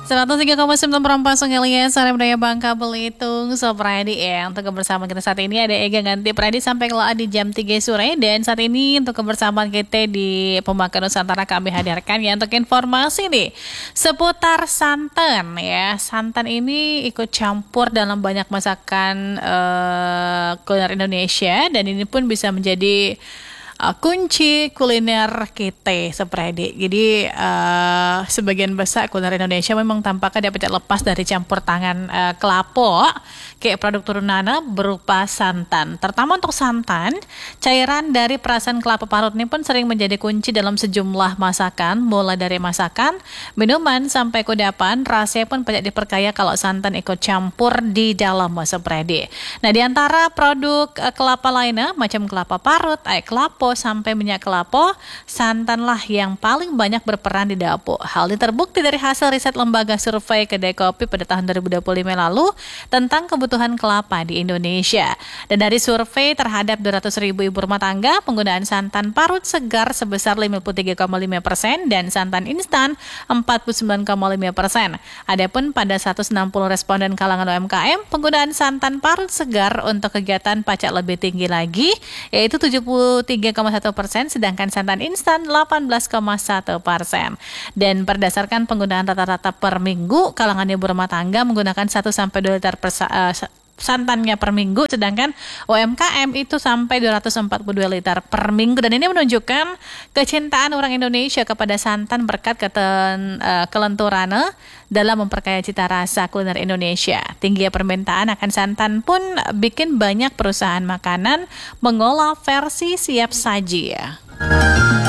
103,9 Perempuan Sungai Sore Budaya Bangka Belitung. So Pradi ya, untuk kebersamaan kita saat ini ada Ega ganti Pradi sampai keluar di jam 3 sore. Dan saat ini untuk kebersamaan kita di Pembangkang Nusantara kami hadirkan ya untuk informasi nih seputar santan ya. Santan ini ikut campur dalam banyak masakan kuliner Indonesia, dan ini pun bisa menjadi kunci kuliner kita sepredi. Jadi sebagian besar kuliner Indonesia memang tampaknya dapat lepas dari campur tangan kelapa kayak produk turunannya berupa santan. Terutama untuk santan, cairan dari perasan kelapa parut ini pun sering menjadi kunci dalam sejumlah masakan, mulai dari masakan, minuman sampai kudapan. Rasanya pun banyak diperkaya kalau santan ikut campur di dalam sepredi. Nah, di antara produk kelapa lainnya macam kelapa parut, air kelapa sampai minyak kelapa, santanlah yang paling banyak berperan di dapur. Hal ini terbukti dari hasil riset lembaga survei Kedai Kopi pada tahun 2025 lalu tentang kebutuhan kelapa di Indonesia. Dan dari survei terhadap 200.000 ibu rumah tangga, penggunaan santan parut segar sebesar 53,5% dan santan instan 49,5%. Adapun pada 160 responden kalangan UMKM, penggunaan santan parut segar untuk kegiatan pajak lebih tinggi lagi, yaitu 73,1%, sedangkan santan instan 18,1%. Dan berdasarkan penggunaan rata-rata per minggu, kalangan ibu rumah tangga menggunakan 1-2 liter santannya per minggu, sedangkan UMKM itu sampai 242 liter per minggu. Dan ini menunjukkan kecintaan orang Indonesia kepada santan berkat kelenturannya dalam memperkaya cita rasa kuliner Indonesia. Tingginya permintaan akan santan pun bikin banyak perusahaan makanan mengolah versi siap saji ya.